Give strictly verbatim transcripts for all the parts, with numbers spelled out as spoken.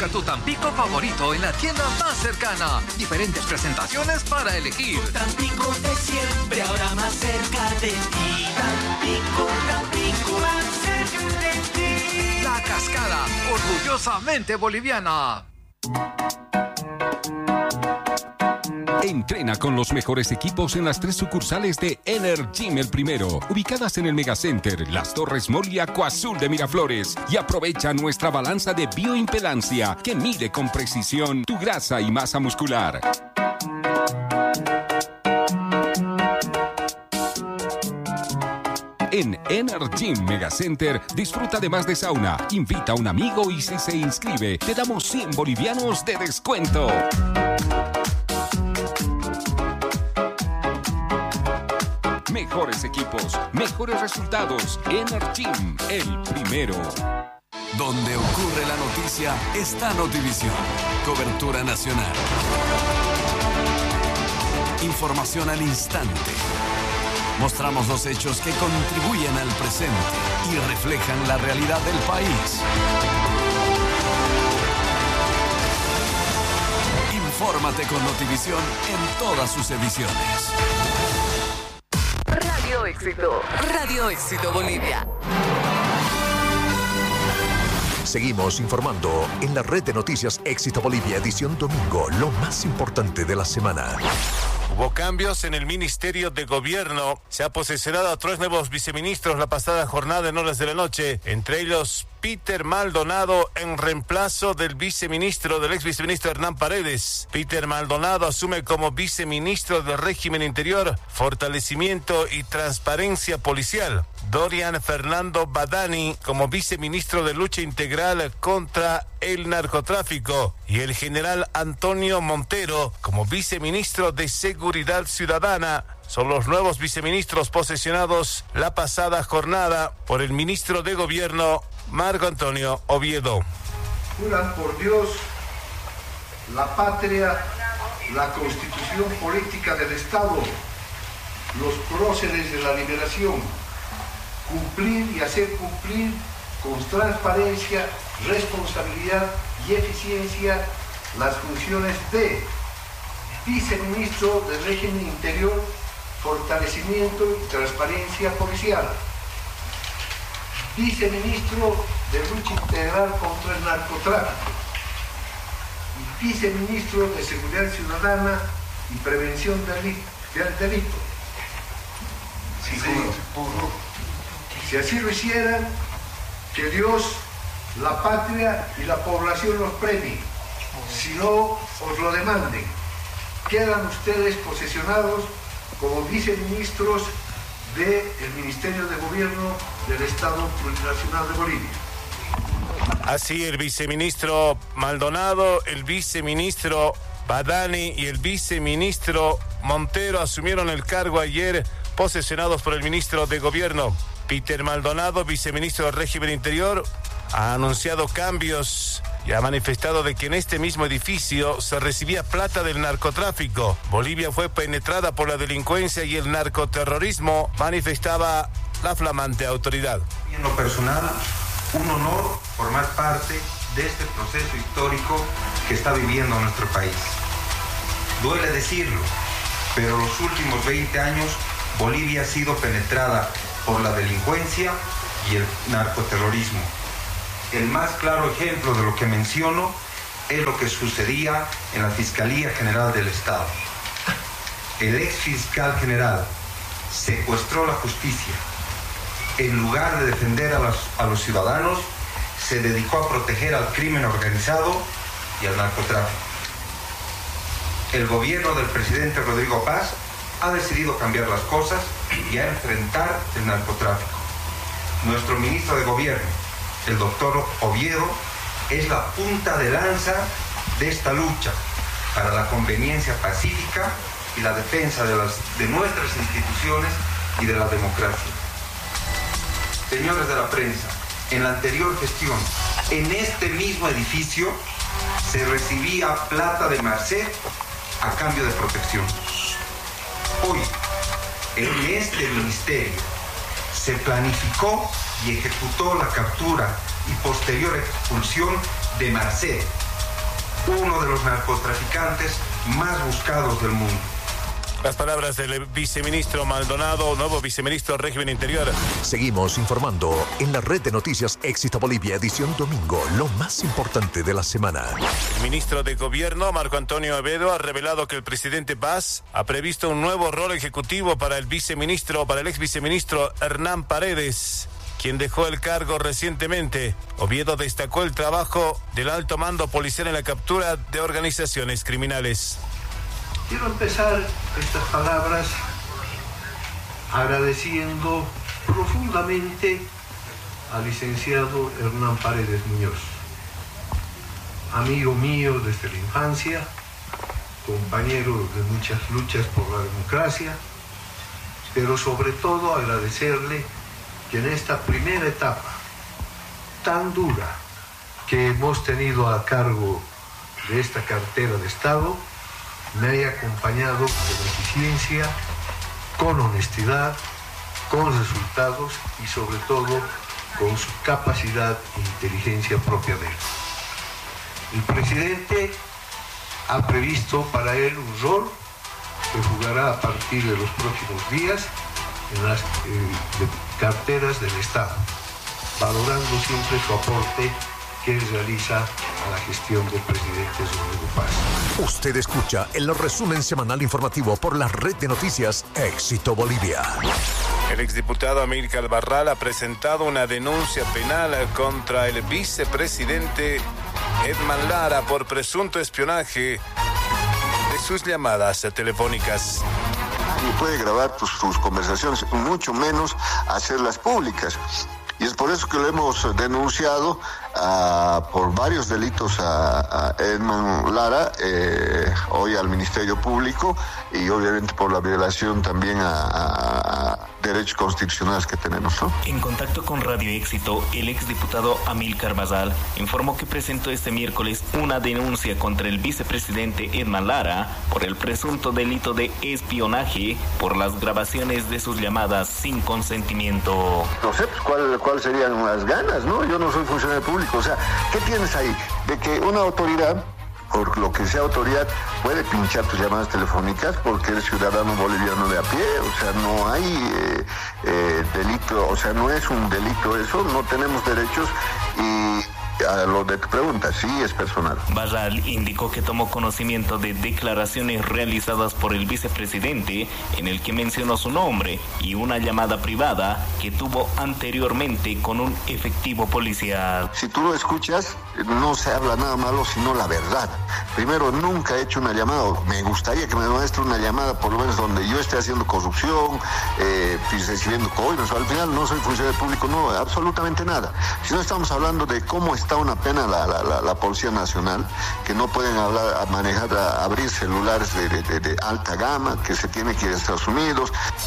Busca tu Tampico favorito en la tienda más cercana. Diferentes presentaciones para elegir. Tampico de siempre, ahora más cerca de ti. Tampico, Tampico, más cerca de ti. La Cascada, orgullosamente boliviana. Entrena con los mejores equipos en las tres sucursales de Energym El Primero, ubicadas en el Megacenter, Las Torres Mall y Acuazul de Miraflores. Y aprovecha nuestra balanza de bioimpedancia que mide con precisión tu grasa y masa muscular. En Energym Megacenter, disfruta de más de sauna, invita a un amigo y si se inscribe, te damos cien bolivianos de descuento. Mejores equipos, mejores resultados. Energym, El Primero. Donde ocurre la noticia está Notivisión. Cobertura nacional. Información al instante. Mostramos los hechos que contribuyen al presente y reflejan la realidad del país. Infórmate con Notivisión en todas sus ediciones. Radio Éxito. Radio Éxito Bolivia. Seguimos informando en la red de noticias Éxito Bolivia, edición domingo, lo más importante de la semana. Hubo cambios en el Ministerio de Gobierno. Se ha posesionado a tres nuevos viceministros la pasada jornada en horas de la noche. Entre ellos, Peter Maldonado en reemplazo del viceministro, del ex viceministro Hernán Paredes. Peter Maldonado asume como viceministro del régimen interior, fortalecimiento y transparencia policial. Dorian Fernando Badani como viceministro de lucha integral contra el narcotráfico. Y el general Antonio Montero como viceministro de seguridad ciudadana. Son los nuevos viceministros posesionados la pasada jornada por el ministro de Gobierno, Marco Antonio Oviedo. Juran por Dios, la patria, la constitución política del Estado, los próceres de la liberación, cumplir y hacer cumplir con transparencia, responsabilidad y eficiencia las funciones de viceministro del régimen interior, fortalecimiento y transparencia policial, viceministro de lucha integral contra el narcotráfico y viceministro de seguridad ciudadana y prevención del delito. Si, si, si así lo hicieran, que Dios, la patria y la población los premie. Si no, os lo demanden. Quedan ustedes posesionados como viceministros del Ministerio de Gobierno del Estado Plurinacional de Bolivia. Así, el viceministro Maldonado, el viceministro Badani y el viceministro Montero asumieron el cargo ayer, posesionados por el ministro de Gobierno. Peter Maldonado, viceministro del régimen interior, ha anunciado cambios y ha manifestado de que en este mismo edificio se recibía plata del narcotráfico. Bolivia fue penetrada por la delincuencia y el narcoterrorismo, manifestaba la flamante autoridad. En lo personal, un honor formar parte de este proceso histórico que está viviendo nuestro país. Duele decirlo, pero los últimos veinte años Bolivia ha sido penetrada por la delincuencia y el narcoterrorismo. El más claro ejemplo de lo que menciono es lo que sucedía en la Fiscalía General del Estado. El ex fiscal general secuestró la justicia. En lugar de defender a los, a los ciudadanos, se dedicó a proteger al crimen organizado y al narcotráfico. El gobierno del presidente Rodrigo Paz ha decidido cambiar las cosas y a enfrentar el narcotráfico. Nuestro ministro de Gobierno, el doctor Oviedo, es la punta de lanza de esta lucha para la conveniencia pacífica y la defensa de, las, de nuestras instituciones y de la democracia. Señores de la prensa, en la anterior gestión, en este mismo edificio, se recibía plata de Merced a cambio de protección. Hoy, en este ministerio, se planificó y ejecutó la captura y posterior expulsión de Merced, uno de los narcotraficantes más buscados del mundo. Las palabras del viceministro Maldonado, nuevo viceministro de Régimen Interior. Seguimos informando en la red de noticias Éxito Bolivia, edición domingo, lo más importante de la semana. El ministro de Gobierno, Marco Antonio Avedo, ha revelado que el presidente Paz ha previsto un nuevo rol ejecutivo para el viceministro, para el ex viceministro Hernán Paredes, quien dejó el cargo recientemente. Oviedo destacó el trabajo del alto mando policial en la captura de organizaciones criminales. Quiero empezar estas palabras agradeciendo profundamente al licenciado Hernán Paredes Muñoz, amigo mío desde la infancia, compañero de muchas luchas por la democracia, pero sobre todo agradecerle que en esta primera etapa tan dura que hemos tenido a cargo de esta cartera de Estado, me haya acompañado con eficiencia, con honestidad, con resultados y sobre todo con su capacidad e inteligencia propia de él. El presidente ha previsto para él un rol que jugará a partir de los próximos días en las eh, de carteras del Estado, valorando siempre su aporte que realiza a la gestión del presidente Rodrigo Paz. Usted escucha el resumen semanal informativo por la red de noticias Éxito Bolivia. El exdiputado Amílcar Barral ha presentado una denuncia penal contra el vicepresidente Edman Lara por presunto espionaje de sus llamadas telefónicas. Nadie puede grabar tus, tus conversaciones, mucho menos hacerlas públicas. Y es por eso que lo hemos denunciado uh, por varios delitos a, a Edman Lara, eh, hoy al Ministerio Público, y obviamente por la violación también a, a, a derechos constitucionales que tenemos, ¿no? En contacto con Radio Éxito, el exdiputado Amílcar Barral informó que presentó este miércoles una denuncia contra el vicepresidente Edman Lara por el presunto delito de espionaje por las grabaciones de sus llamadas sin consentimiento. No sé, pues, ¿cuál, cuál serían las ganas, ¿no? Yo no soy funcionario público, o sea, ¿qué tienes ahí? De que una autoridad, por lo que sea autoridad, puede pinchar tus llamadas telefónicas porque eres ciudadano boliviano de a pie, o sea, no hay eh, eh, delito, o sea, no es un delito eso, no tenemos derechos. Y a lo de tu pregunta, sí es personal. Barral indicó que tomó conocimiento de declaraciones realizadas por el vicepresidente en el que mencionó su nombre y una llamada privada que tuvo anteriormente con un efectivo policial. Si tú lo escuchas, no se habla nada malo, sino la verdad. Primero, nunca he hecho una llamada, me gustaría que me muestre una llamada por lo menos donde yo esté haciendo corrupción, eh, recibiendo coimas, al final no soy funcionario público, no, absolutamente nada. Si no estamos hablando de cómo está una pena la, la, la, la Policía Nacional, que no pueden hablar, a manejar, a abrir celulares de, de, de alta gama, que se tiene que ir a Estados Unidos.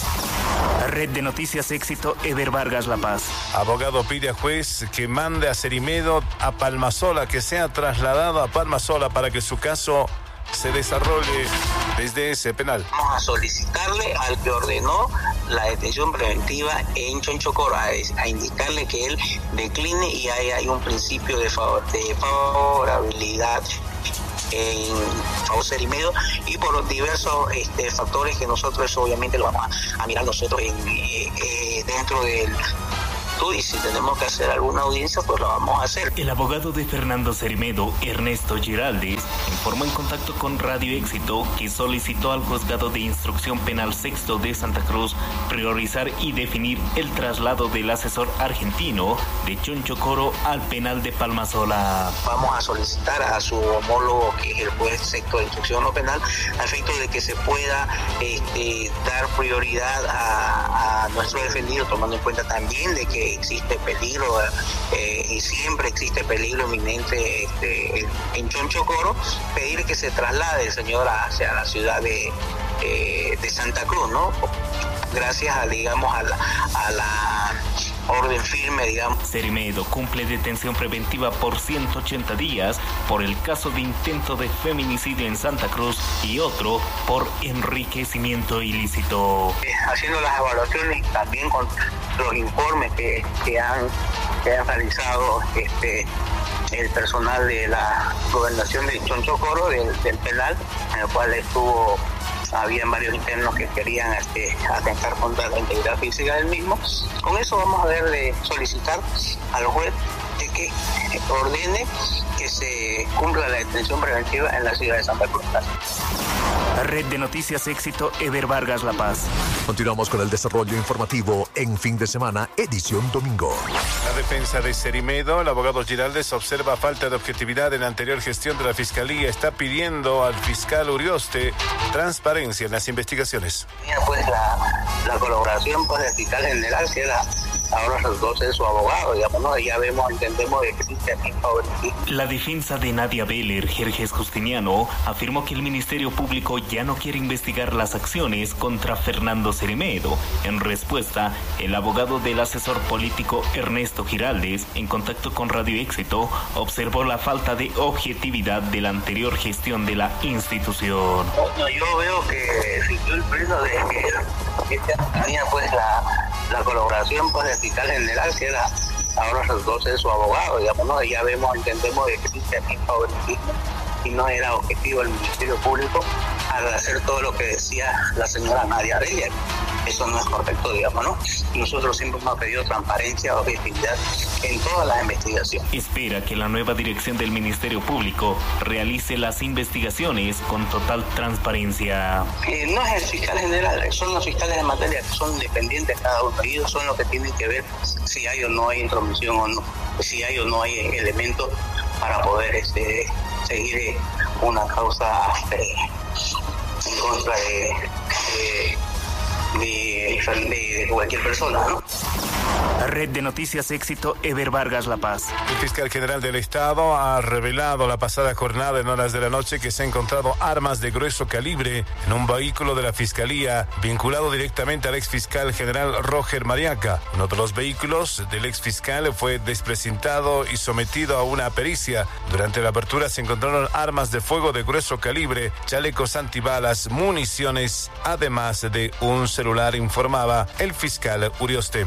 Red de Noticias Éxito, Eder Vargas, La Paz. Abogado pide a juez que mande a Cerimedo a Palmasola, que sea trasladado a Palmasola para que su caso se desarrolle desde ese penal. Vamos a solicitarle al que ordenó la detención preventiva en Chonchocoro, a, a indicarle que él decline y hay, hay un principio de, favor, de favorabilidad en Cerimedo y por diversos este, factores que nosotros obviamente lo vamos a, a mirar nosotros en, eh, eh, dentro del... Y si tenemos que hacer alguna audiencia, pues lo vamos a hacer. El abogado de Fernando Cerimedo, Ernesto Giraldes, informó en contacto con Radio Éxito que solicitó al Juzgado de Instrucción Penal Sexto de Santa Cruz priorizar y definir el traslado del asesor argentino de Chonchocoro al penal de Palmasola. Vamos a solicitar a su homólogo, que es el juez sexto de instrucción no penal, a efecto de que se pueda este, dar prioridad a, a nuestro defendido, tomando en cuenta también de que existe peligro eh, y siempre existe peligro inminente este, en Chonchocoro, pedir que se traslade el señor hacia la ciudad de, eh, de Santa Cruz, ¿no? Gracias a, digamos, a la, a la orden firme, digamos. Cerimedo cumple detención preventiva por ciento ochenta días por el caso de intento de feminicidio en Santa Cruz y otro por enriquecimiento ilícito. Eh, haciendo las evaluaciones también con los informes que, que, han, que han realizado este, el personal de la gobernación de Chonchocoro, del, del penal, en el cual estuvo, habían varios internos que querían este, atentar contra la integridad física del mismo. Con eso vamos a ver de solicitar al juez de que ordene que se cumpla la detención preventiva en la ciudad de Santa Cruz. Red de Noticias Éxito, Ever Vargas, La Paz. Continuamos con el desarrollo informativo en fin de semana, edición domingo. La defensa de Cerimedo, el abogado Giraldes, observa falta de objetividad en la anterior gestión de la Fiscalía. Está pidiendo al fiscal Urioste transparencia en las investigaciones. Pues la, la colaboración pues, del fiscal general, que era ahora resultó ser su abogado, digamos, ¿no? Ya vemos, entendemos que existe aquí favoritismo. La defensa de Nadia Beller, Jerjes Justiniano, afirmó que el Ministerio Público ya no quiere investigar las acciones contra Fernando Cerimedo. En respuesta, el abogado del asesor político Ernesto Giraldes, en contacto con Radio Éxito, observó la falta de objetividad de la anterior gestión de la institución. No, yo veo que existió el pleno de que tenía pues la, la colaboración pues del fiscal general, que era ahora resultó ser su abogado, digamos, ¿no? Ya vemos, entendemos que existe aquí favoritismo y no era objetivo el Ministerio Público al hacer todo lo que decía la señora Nadia Beller. Eso no es correcto, digamos, ¿no? Nosotros siempre hemos pedido transparencia, objetividad en todas las investigaciones. Espera que la nueva dirección del Ministerio Público realice las investigaciones con total transparencia. Eh, no es el fiscal general, son los fiscales de materia que son independientes cada uno. Ellos son los que tienen que ver si hay o no hay intromisión o no, si hay o no hay elementos para poder este, seguir una causa este, en contra de... de De, de, de cualquier persona, ¿no? Red de Noticias Éxito, Ever Vargas, La Paz. El fiscal general del Estado ha revelado la pasada jornada en horas de la noche que se han encontrado armas de grueso calibre en un vehículo de la Fiscalía vinculado directamente al exfiscal general Roger Mariaca. Uno de los vehículos del exfiscal fue desprecintado y sometido a una pericia. Durante la apertura se encontraron armas de fuego de grueso calibre, chalecos antibalas, municiones, además de un celular, informaba el fiscal Urioste.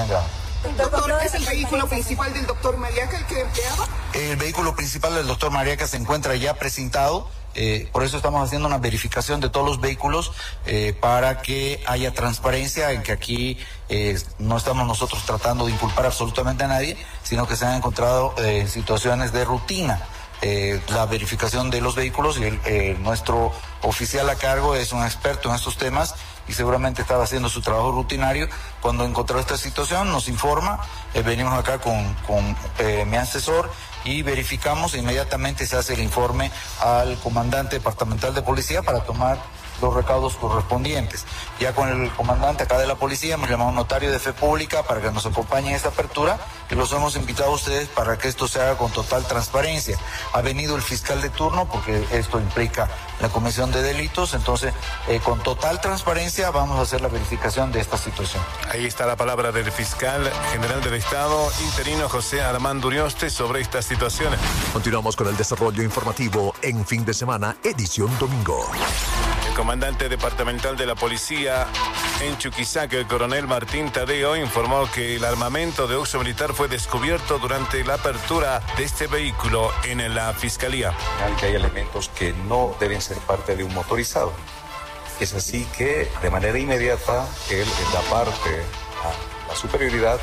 Doctor, ¿es el vehículo principal del doctor Mariaca el que empleaba? El vehículo principal del doctor Mariaca se encuentra ya precintado, eh, por eso estamos haciendo una verificación de todos los vehículos eh, para que haya transparencia en que aquí eh, no estamos nosotros tratando de inculpar absolutamente a nadie, sino que se han encontrado eh, situaciones de rutina. Eh, la verificación de los vehículos y el, eh, nuestro oficial a cargo es un experto en estos temas y seguramente estaba haciendo su trabajo rutinario. Cuando encontró esta situación nos informa, eh, venimos acá con, con eh, mi asesor y verificamos e inmediatamente se hace el informe al comandante departamental de policía para tomar los recaudos correspondientes. Ya con el comandante acá de la policía hemos llamado a un notario de fe pública para que nos acompañe en esta apertura y los hemos invitado a ustedes para que esto se haga con total transparencia. Ha venido el fiscal de turno porque esto implica la comisión de delitos, entonces eh, con total transparencia vamos a hacer la verificación de esta situación. Ahí está la palabra del fiscal general del Estado interino José Armando Urioste sobre estas situaciones. Continuamos con el desarrollo informativo en fin de semana, edición domingo. El comandante departamental de la policía en Chuquisaca, el coronel Martín Tadeo, informó que el armamento de uso militar fue descubierto durante la apertura de este vehículo en la Fiscalía. Que hay elementos que no deben ser parte de un motorizado. Es así que de manera inmediata él da parte a la superioridad.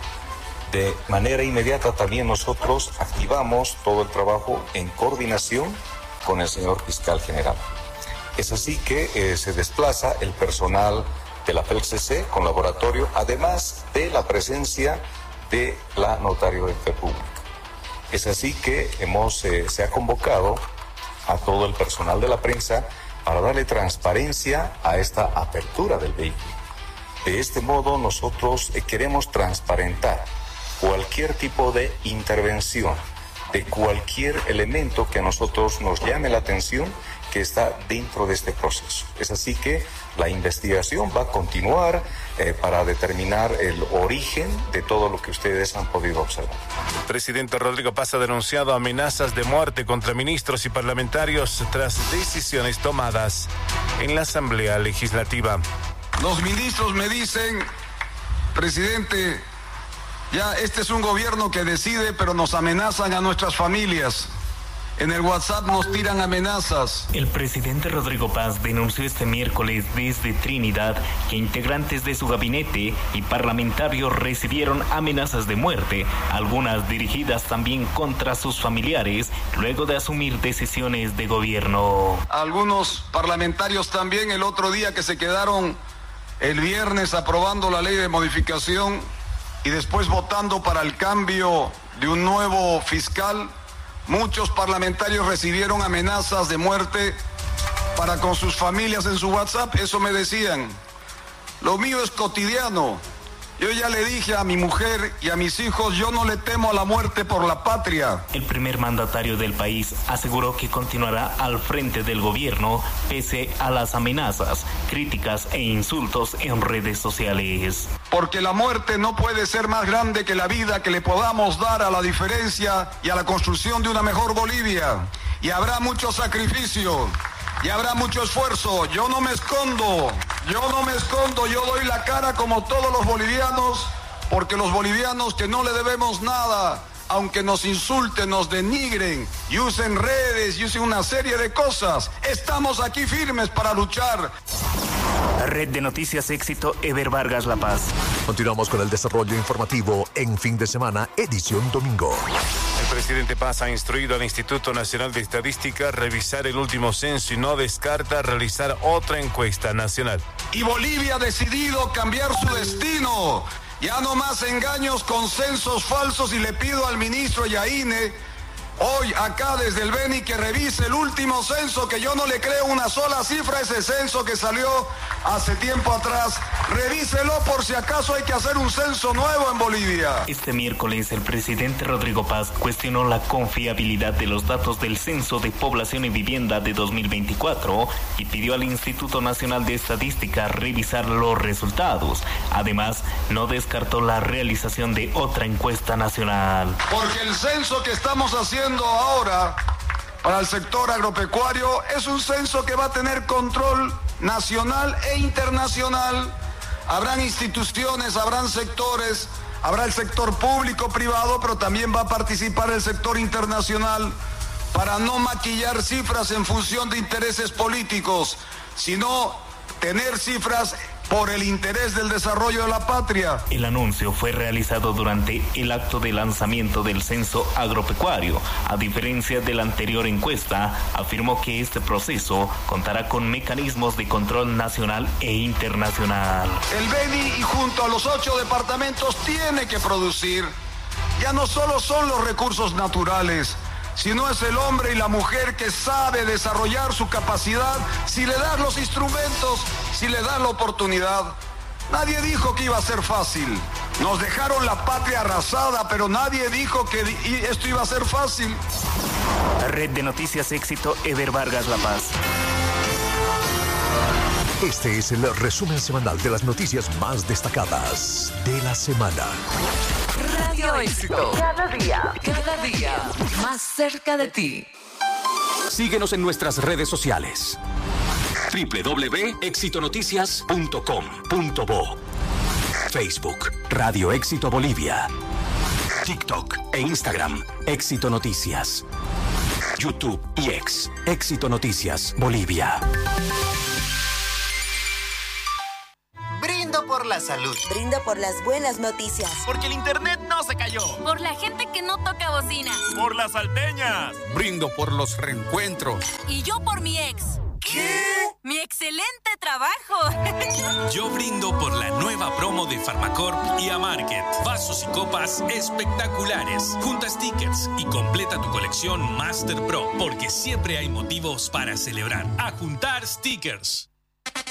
De manera inmediata también nosotros activamos todo el trabajo en coordinación con el señor fiscal general. Es así que eh, se desplaza el personal de la P E L C C con laboratorio, además de la presencia de la notario de fe pública. Es así que hemos, eh, se ha convocado a todo el personal de la prensa para darle transparencia a esta apertura del vehículo. De este modo nosotros eh, queremos transparentar cualquier tipo de intervención, de cualquier elemento que a nosotros nos llame la atención que está dentro de este proceso. Es así que la investigación va a continuar eh, para determinar el origen de todo lo que ustedes han podido observar. El presidente Rodrigo Paz ha denunciado amenazas de muerte contra ministros y parlamentarios tras decisiones tomadas en la Asamblea Legislativa. Los ministros me dicen, presidente, Ya este es un gobierno que decide, pero nos amenazan a nuestras familias. En el WhatsApp nos tiran amenazas. El presidente Rodrigo Paz denunció este miércoles desde Trinidad que integrantes de su gabinete y parlamentarios recibieron amenazas de muerte, algunas dirigidas también contra sus familiares, luego de asumir decisiones de gobierno. Algunos parlamentarios también el otro día que se quedaron el viernes aprobando la ley de modificación y después votando para el cambio de un nuevo fiscal. Muchos parlamentarios recibieron amenazas de muerte para con sus familias en su WhatsApp. Eso me decían. Lo mío es cotidiano. Yo ya le dije a mi mujer y a mis hijos, yo no le temo a la muerte por la patria. El primer mandatario del país aseguró que continuará al frente del gobierno pese a las amenazas, críticas e insultos en redes sociales. Porque la muerte no puede ser más grande que la vida que le podamos dar a la diferencia y a la construcción de una mejor Bolivia. Y habrá mucho sacrificio. Y habrá mucho esfuerzo. Yo no me escondo, yo no me escondo, yo doy la cara como todos los bolivianos, porque los bolivianos que no le debemos nada, aunque nos insulten, nos denigren y usen redes y usen una serie de cosas, estamos aquí firmes para luchar. Red de Noticias Éxito, Ever Vargas, La Paz. Continuamos con el desarrollo informativo en fin de semana, edición domingo. El presidente Paz ha instruido al Instituto Nacional de Estadística a revisar el último censo y no descarta realizar otra encuesta nacional. Y Bolivia ha decidido cambiar su destino. Ya no más engaños con censos falsos y le pido al ministro Yaine hoy acá desde el Beni que revise el último censo, que yo no le creo una sola cifra a ese censo que salió hace tiempo atrás. Revíselo por si acaso hay que hacer un censo nuevo en Bolivia. Este miércoles el presidente Rodrigo Paz cuestionó la confiabilidad de los datos del Censo de Población y Vivienda de dos mil veinticuatro y pidió al Instituto Nacional de Estadística revisar los resultados. Además, no descartó la realización de otra encuesta nacional. Porque el censo que estamos haciendo ahora para el sector agropecuario es un censo que va a tener control nacional e internacional. Habrán instituciones, habrán sectores, habrá el sector público, privado, pero también va a participar el sector internacional para no maquillar cifras en función de intereses políticos, sino tener cifras por el interés del desarrollo de la patria. El anuncio fue realizado durante el acto de lanzamiento del censo agropecuario. A diferencia de la anterior encuesta, afirmó que este proceso contará con mecanismos de control nacional e internacional. El Beni y junto a los ocho departamentos tiene que producir. Ya no solo son los recursos naturales, sino es el hombre y la mujer que sabe desarrollar su capacidad si le das los instrumentos, si le das la oportunidad. Nadie dijo que iba a ser fácil. Nos dejaron la patria arrasada, pero nadie dijo que esto iba a ser fácil. Red de Noticias Éxito, Ever Vargas, La Paz. Este es el resumen semanal de las noticias más destacadas de la semana. Radio Éxito. Cada día, cada día, más cerca de ti. Síguenos en nuestras redes sociales. doble u doble u doble u punto éxito noticias punto com punto bo. Facebook, Radio Éxito Bolivia. TikTok e Instagram, Éxito Noticias. YouTube y X, Éxito Noticias Bolivia. Brindo por la salud. Brindo por las buenas noticias. Porque el internet no se cayó. Por la gente que no toca bocina. Por las salteñas. Brindo por los reencuentros. Y yo por mi ex. ¿Qué? ¡Mi excelente trabajo! Yo brindo por la nueva promo de Farmacorp y Amarket. Vasos y copas espectaculares. Junta stickers y completa tu colección Master Pro, porque siempre hay motivos para celebrar. A juntar stickers.